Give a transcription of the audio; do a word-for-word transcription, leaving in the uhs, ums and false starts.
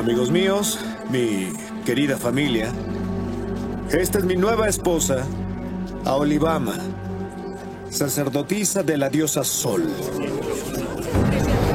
Amigos míos, mi querida familia, esta es mi nueva esposa, Aolibama, sacerdotisa de la diosa Sol.